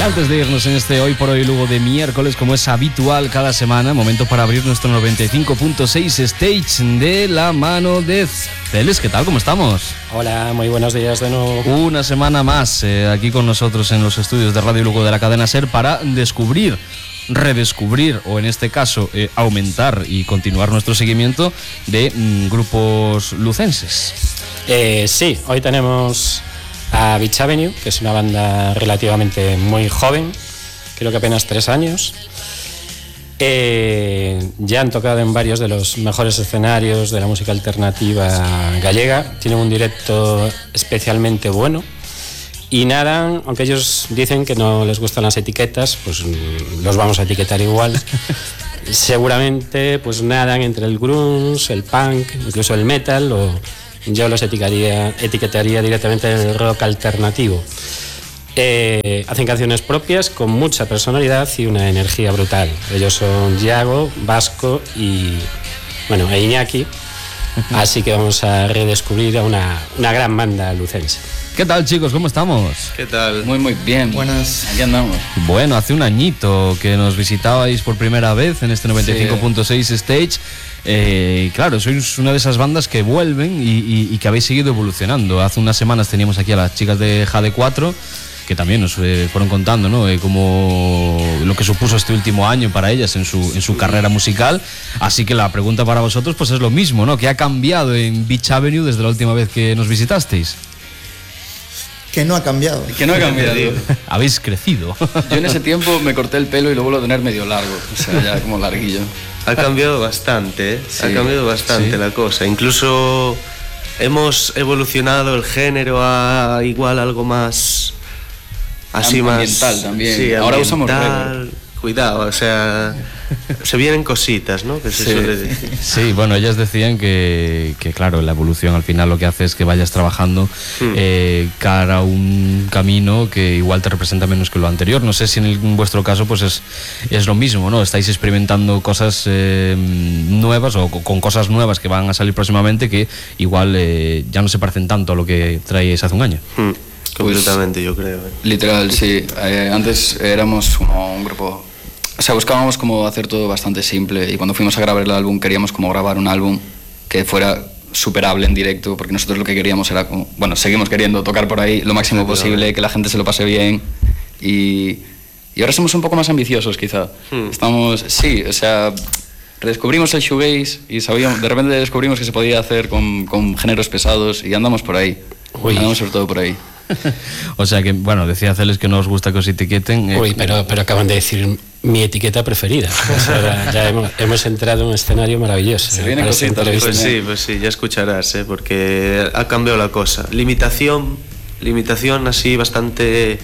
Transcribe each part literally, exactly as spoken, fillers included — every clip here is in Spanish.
antes de irnos en este Hoy por Hoy Lugo de miércoles, como es habitual cada semana, momento para abrir nuestro noventa y cinco punto seis Stage de la mano de Celes. ¿Qué tal? ¿Cómo estamos? Hola, muy buenos días de nuevo. Una semana más eh, aquí con nosotros en los estudios de Radio Lugo de la cadena SER para descubrir, redescubrir o en este caso eh, aumentar y continuar nuestro seguimiento de mm, grupos lucenses. Eh, sí, hoy tenemos a Beach Avenue, que es una banda relativamente muy joven, creo que apenas tres años. Eh, ya han tocado en varios de los mejores escenarios de la música alternativa gallega, tienen un directo especialmente bueno y nadan, aunque ellos dicen que no les gustan las etiquetas, pues los vamos a etiquetar igual. Seguramente pues nadan entre el grunge, el punk, incluso el metal, o yo los etiquetaría, etiquetaría directamente en el rock alternativo. Eh, hacen canciones propias con mucha personalidad y una energía brutal. Ellos son Yago, Vasco y bueno, e Iñaki. Así que vamos a redescubrir a una, una gran banda lucense. ¿Qué tal, chicos? ¿Cómo estamos? ¿Qué tal? Muy, muy bien. Buenas. Aquí andamos. Bueno, hace un añito que nos visitabais por primera vez en este noventa y cinco punto seis Stage. Eh, claro, sois una de esas bandas que vuelven y, y, y que habéis seguido evolucionando. Hace unas semanas teníamos aquí a las chicas de Jade cuatro, que también nos eh, fueron contando, ¿no? Eh, como lo que supuso este último año para ellas en su, en su carrera musical. Así que la pregunta para vosotros pues es lo mismo, ¿no? ¿Qué ha cambiado en Beach Avenue desde la última vez que nos visitasteis? Que no ha cambiado. Que no ha cambiado. Habéis crecido. Yo en ese tiempo me corté el pelo y lo vuelvo a tener medio largo. O sea, ya como larguillo. Ha cambiado bastante, ¿eh? Sí. Ha cambiado bastante Sí. la cosa. Incluso hemos evolucionado el género a igual algo más... Así Am- más... ambiental también. Sí, Ahora usamos ambiental. reverb. Cuidado, o sea... Se vienen cositas, ¿no? Que se Sí. suele decir. Sí, bueno, ellas decían que, que claro, la evolución al final lo que hace es que vayas trabajando Hmm. eh, cara a un camino que igual te representa menos que lo anterior. No sé si en, el- en vuestro caso pues es, es lo mismo, ¿no? Estáis experimentando cosas eh, nuevas o co- con cosas nuevas que van a salir próximamente que igual eh, ya no se parecen tanto a lo que traíais hace un año. Hmm, Completamente, yo creo. ¿eh? Literal, sí. Eh, antes éramos como un grupo... O sea, buscábamos como hacer todo bastante simple y cuando fuimos a grabar el álbum queríamos como grabar un álbum que fuera superable en directo, porque nosotros lo que queríamos era como... Bueno, seguimos queriendo tocar por ahí lo máximo Sí, posible, claro. que la gente se lo pase bien y... Y ahora somos un poco más ambiciosos, quizá. Hmm. Estamos... Sí, o sea... Redescubrimos el shoegaze y sabíamos, de repente descubrimos que se podía hacer con, con géneros pesados y andamos por ahí. Uy. Andamos sobre todo por ahí. O sea que, bueno, decía Celes que no os gusta que os etiqueten. eh, Uy, pero, pero acaban de decir mi etiqueta preferida. O sea, ya hemos, hemos entrado en un escenario maravilloso. Se ¿eh? vienen Para esta cositas, entrevista. Pues sí, pues sí, ya escucharás, ¿eh? Porque ha cambiado la cosa. Limitación, limitación así bastante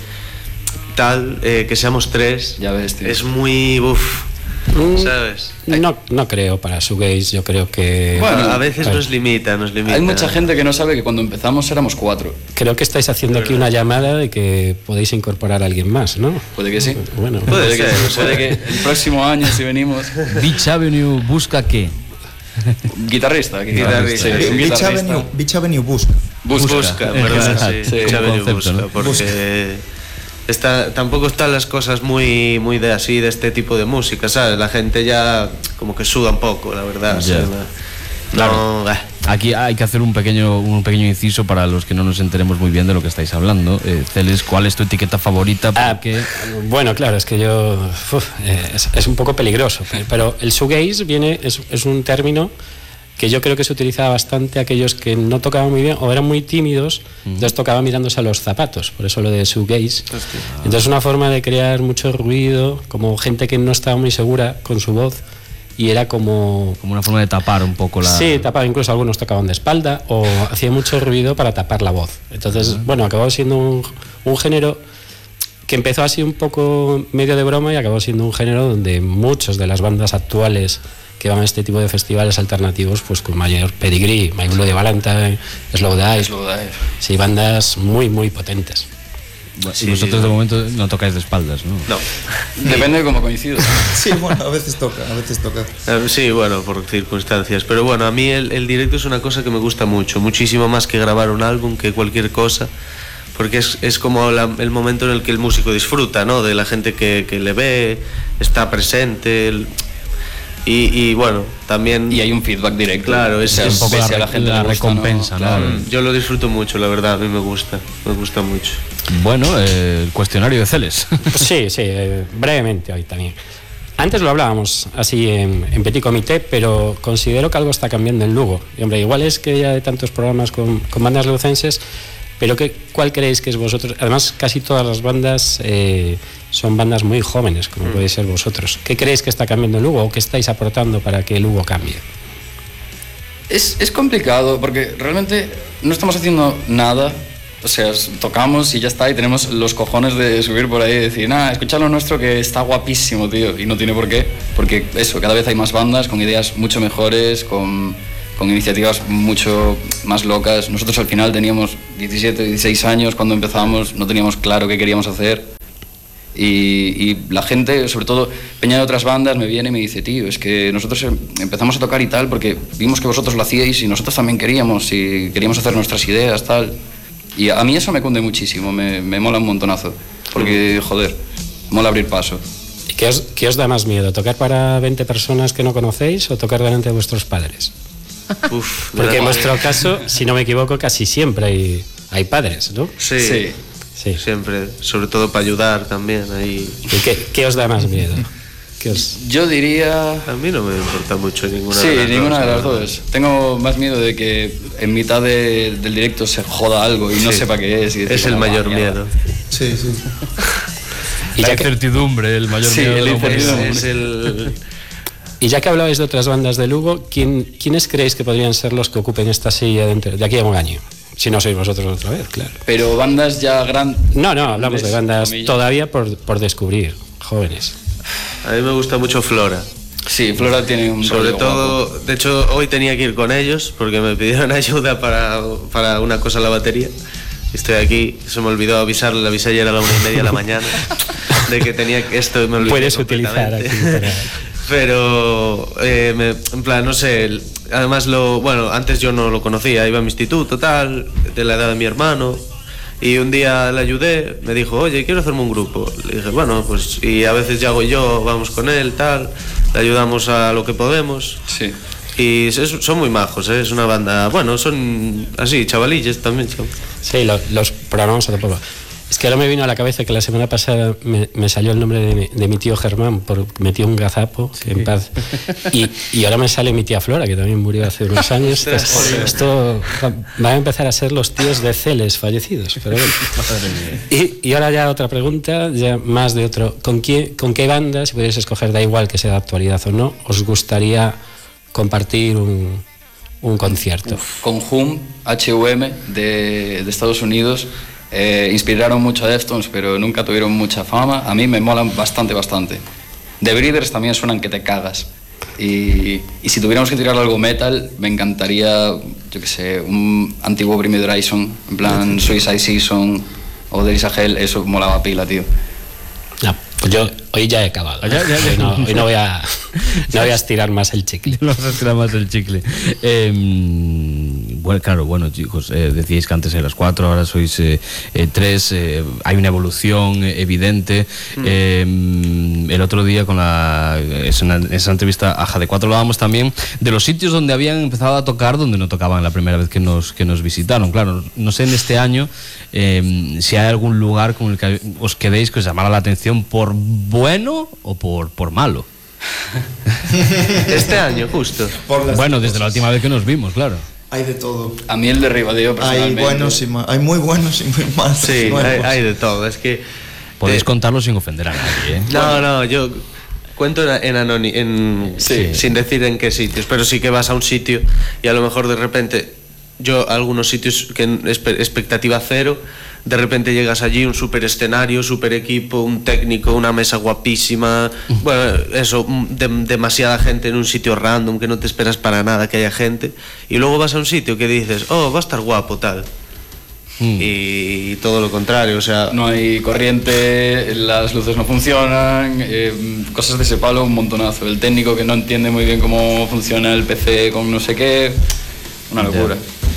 tal, eh, que seamos tres. Ya ves, tío. Es muy... Uf, Mm, ¿sabes? No, no creo para shoegaze, yo creo que... Bueno, a veces claro. nos limita, nos limita. Hay mucha gente que no sabe que cuando empezamos éramos cuatro. Creo que estáis haciendo aquí una llamada de que podéis incorporar a alguien más, ¿no? Puede que sí. Bueno, Puede Puede que, ser, sí. Puede que el próximo año, si venimos. Beach Avenue busca qué. Guitarrista. Guitarrista, Sí, sí. un Beach guitarrista. Avenue, Beach Avenue busca. Busca. Busca, En ¿verdad? general, Sí, sí, Beach como Avenue concepto, busca, ¿no? porque está, tampoco están las cosas muy, muy de así, de este tipo de música, ¿sabes? La gente ya como que suda un poco, la verdad. o sea, Ya. no- Claro. no, eh. Aquí hay que hacer un pequeño, un pequeño inciso para los que no nos enteremos muy bien de lo que estáis hablando. Eh, Celes, ¿cuál es tu etiqueta favorita? Ah, Porque... bueno, claro, es que yo... uf, eh, es, es un poco peligroso, pero, pero el shoegaze viene, es, es un término que yo creo que se utilizaba bastante a aquellos que no tocaban muy bien o eran muy tímidos, entonces tocaban mirándose a los zapatos, por eso lo de shoegaze. Entonces es una forma de crear mucho ruido, como gente que no estaba muy segura con su voz y era como... Como una forma de tapar un poco la... Sí, tapaba, incluso algunos tocaban de espalda o hacía mucho ruido para tapar la voz. Entonces, bueno, acabó siendo un, un género que empezó así un poco medio de broma y acabó siendo un género donde muchos de las bandas actuales que van a este tipo de festivales alternativos, pues con mayor pedigrí, My Bloody Valentine, Slow Dive, Slow Dive. sí, bandas muy, muy potentes. Y Sí, vosotros sí, de no. momento no tocáis de espaldas, ¿no? No. Depende de cómo coincido. Sí, bueno, a veces toca, a veces toca. Eh, Sí, bueno, por circunstancias. Pero bueno, a mí el, el directo es una cosa que me gusta mucho, muchísimo más que grabar un álbum, que cualquier cosa. porque es, es como la, el momento en el que el músico disfruta, ¿no? De la gente que, que le ve, está presente. El, y, y bueno, también... Y hay un feedback directo. Claro, es, o sea, es un poco la, a la gente la le gusta, recompensa, ¿no? Claro. Yo lo disfruto mucho, la verdad, a mí me gusta, me gusta mucho. Bueno, eh, el cuestionario de Celes. Pues sí, sí, eh, brevemente hoy también. Antes lo hablábamos así en, en Petit Comité, pero considero que algo está cambiando en Lugo. Y hombre, igual es que ya hay tantos programas con, con bandas lucenses, pero ¿qué, ¿cuál creéis que es vosotros? Además, casi todas las bandas eh, son bandas muy jóvenes, como mm. podéis ser vosotros. ¿Qué creéis que está cambiando en Lugo o qué estáis aportando para que Lugo cambie? Es, es complicado porque realmente no estamos haciendo nada. O sea, tocamos y ya está, y tenemos los cojones de subir por ahí y decir, nada, escuchad lo nuestro que está guapísimo, tío, y no tiene por qué, porque eso, cada vez hay más bandas con ideas mucho mejores, con, con iniciativas mucho más locas. Nosotros al final teníamos diecisiete, dieciséis años cuando empezamos, no teníamos claro qué queríamos hacer, y, y la gente, sobre todo peña de otras bandas, me viene y me dice, tío, es que nosotros empezamos a tocar y tal porque vimos que vosotros lo hacíais y nosotros también queríamos, y queríamos hacer nuestras ideas, tal... Y a mí eso me cunde muchísimo, me, me mola un montonazo, porque, joder, mola abrir paso. ¿Y qué os, qué os da más miedo, tocar para veinte personas que no conocéis o tocar delante de vuestros padres? Uf, porque en vuestro caso, si no me equivoco, casi siempre hay, hay padres, ¿no? Sí, sí, sí, siempre, sobre todo para ayudar también. Ahí. ¿Y qué, qué os da más miedo? Os... Yo diría... A mí no me importa mucho ninguna sí, de las ninguna dos. de las dos. Tengo más miedo de que en mitad de, del directo se joda algo y no sí. sepa qué es. Y decir, es el mayor miedo. Sí, sí. Y la ya incertidumbre, que... el mayor sí, miedo. El incertidumbre. Es, es el... Y ya que hablabais de otras bandas de Lugo, ¿quién, ¿quiénes creéis que podrían ser los que ocupen esta silla de, de aquí a un año? Si no sois vosotros otra vez, claro. Pero bandas ya grandes... No, no, hablamos de bandas comillas. Todavía por, por descubrir, jóvenes. A mí me gusta mucho Flora. Sí, Flora tiene un... Sobre todo, guapo. De hecho, hoy tenía que ir con ellos porque me pidieron ayuda para, para una cosa en la batería. Estoy aquí, se me olvidó avisarle, le avisé ayer a la una y media de la mañana de que tenía que esto, me olvidé. Puedes utilizar aquí para... Pero, eh, me, en plan, no sé, además lo, bueno, antes yo no lo conocía, iba a mi instituto, tal, de la edad de mi hermano. Y un día le ayudé, me dijo, oye, quiero hacerme un grupo. Le dije, bueno, pues, y a veces ya hago yo, vamos con él, tal, le ayudamos a lo que podemos. Sí. Y es, son muy majos, ¿eh? Es una banda, bueno, son así, chavalillos también. Sí, lo, los programamos a poco. Es que ahora me vino a la cabeza que la semana pasada me, me salió el nombre de mi, de mi tío Germán, por metió un gazapo, sí. En paz. Y, y ahora me sale mi tía Flora, que también murió hace unos años. Esto, esto va a empezar a ser los tíos de Celes fallecidos. Pero bueno. Y, y ahora ya otra pregunta, ya más de otro. ¿Con qué, con qué banda, si pudierais escoger, da igual que sea de actualidad o no, os gustaría compartir un, un concierto? Uf, con Hum, H U M de, de Estados Unidos. Eh, inspiraron mucho a Deftones, pero nunca tuvieron mucha fama. A mí me molan bastante, bastante. The Breeders también suenan que te cagas. Y, y si tuviéramos que tirar algo metal, me encantaría, yo qué sé, un antiguo Bring Me the Horizon, en plan Suicide Season o There Is a Hell, eso molaba pila, tío. No, pues yo hoy ya he acabado. Ya, ya, ya. Hoy, no, hoy no voy a no voy a estirar más el chicle. No vas a estirar más el chicle. Eh, bueno, claro, bueno, chicos, eh, decíais que antes eras cuatro, ahora sois eh, eh, tres. Eh, hay una evolución evidente. Mm. Eh, el otro día con la esa, esa entrevista a Jade cuatro hablábamos también de los sitios donde habían empezado a tocar, donde no tocaban la primera vez que nos que nos visitaron. Claro, no sé en este año eh, si hay algún lugar con el que os quedéis que os llamara la atención por bueno o por, por malo. Este año, justo. Bueno, desde la última vez que nos vimos, claro. Hay de todo. A mí el de Ribadeo personalmente. Hay buenos y malos. Hay muy buenos y muy malos. Sí, hay, hay de todo. Es que podéis eh, contarlo sin ofender a nadie, ¿eh? No, bueno. no, yo cuento en, en anónimo, en, sí. sin decir en qué sitios, pero sí que vas a un sitio y a lo mejor de repente yo a algunos sitios que en expectativa cero, de repente llegas allí, un super escenario, super equipo, un técnico, una mesa guapísima, bueno, eso, de, demasiada gente en un sitio random que no te esperas para nada que haya gente, y luego vas a un sitio que dices, oh, va a estar guapo, tal. Mm. Y todo lo contrario, o sea... No hay corriente, las luces no funcionan, eh, cosas de ese palo un montonazo. El técnico que no entiende muy bien cómo funciona el P C con no sé qué, una locura.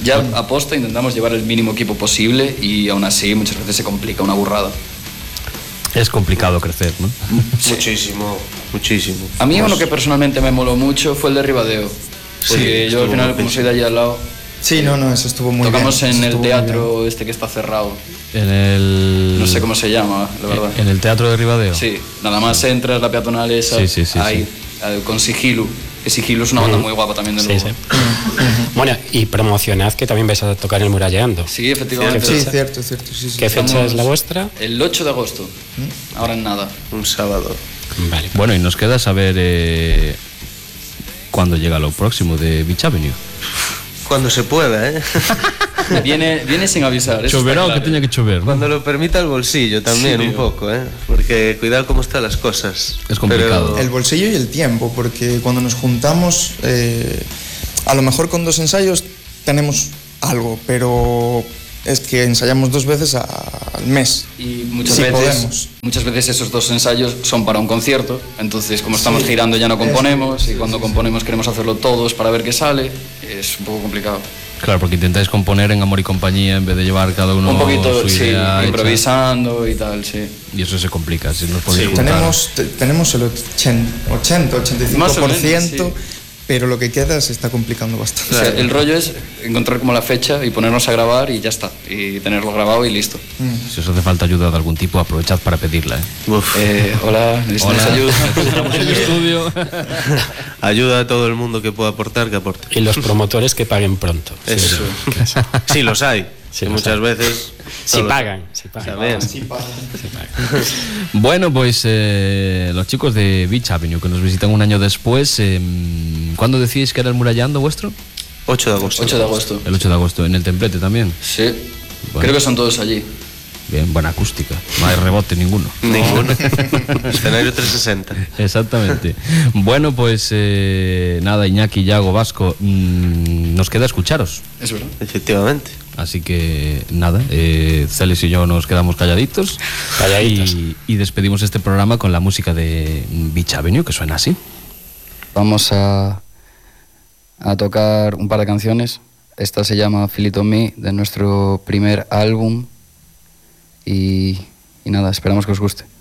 Ya aposta intentamos llevar el mínimo equipo posible y aún así muchas veces se complica, una burrada. Es complicado crecer, ¿no? Sí. Muchísimo, muchísimo. A mí Pues, uno que personalmente me moló mucho fue el de Ribadeo. Porque Sí, yo al estuvo final, muy como soy de allí al lado, Sí, no, no, eso estuvo muy tocamos bien. en eso el estuvo muy teatro bien. este que está cerrado. En el... No sé cómo se llama, la verdad. En el Teatro de Ribadeo. Sí, nada más entras, la peatonal esa, Sí, sí, sí, ahí, sí. eh, con Sigilu. Que Sigilu es una banda muy guapa también de Sí, Lugo. sí. Bueno, y promocionad que también vais a tocar en el Muralleando. Sí, efectivamente. Sí, cierto, cierto. Sí, sí. ¿Qué fecha Estamos- es la vuestra? El ocho de agosto. Ahora en nada. Un sábado. Vale. Bueno, y nos queda saber eh, cuándo llega lo próximo de Beach Avenue. Cuando se pueda, ¿eh? Viene, viene sin avisar. eso Choverá está o que claro. tenga que chover, ¿no? Cuando lo permita el bolsillo también, Sí, un tío. poco, ¿eh? Porque cuidado cómo están las cosas. Es complicado. Pero- El bolsillo y el tiempo, porque cuando nos juntamos, eh, a lo mejor con dos ensayos tenemos algo, pero es que ensayamos dos veces a- al mes. Y muchas Sí, veces, podemos. muchas veces esos dos ensayos son para un concierto. Entonces, como estamos girando ya no componemos. Y cuando componemos queremos hacerlo todos para ver qué sale. Es un poco complicado. Claro, porque intentáis componer en amor y compañía en vez de llevar cada uno un poquito, su sí, idea hecha. improvisando y tal, sí. Y eso se complica, si nos podéis juntar. Tenemos, te- tenemos el ochenta, ochenta y cinco Más o por menos, ciento, sí. pero lo que queda se está complicando bastante. O sea, el rollo es encontrar como la fecha y ponernos a grabar y ya está. Y tenerlo grabado y listo. Si os hace falta ayuda de algún tipo, aprovechad para pedirla. ¿eh? Uf. Eh, hola, necesitamos Hola. ayuda. Estamos en el estudio. Ayuda a todo el mundo que pueda aportar, que aporte. Y los promotores que paguen pronto. Eso. Sí, los hay. Sí, que los muchas hay. veces. Si solo- pagan, si pagan. También. Bueno, pues eh, los chicos de Beach Avenue que nos visitan un año después, eh, ¿cuándo decís que era el Murallando vuestro? ocho de agosto. ocho de agosto. El ocho de agosto, en el Templete también. Sí. Bueno. Creo que son todos allí. Bien, buena acústica, no hay rebote ninguno. Ninguno. Escenario trescientos sesenta. Exactamente. Bueno, pues eh, nada, Iñaki, Yago, Vasco, mmm, nos queda escucharos. Es verdad. Efectivamente. Así que nada, eh, Celes y yo nos quedamos calladitos. Calladitos. Y, y despedimos este programa con la música de Beach Avenue, que suena así. Vamos a, a tocar un par de canciones. Esta se llama Feel It On Me, de nuestro primer álbum. Y, y nada, esperamos que os guste.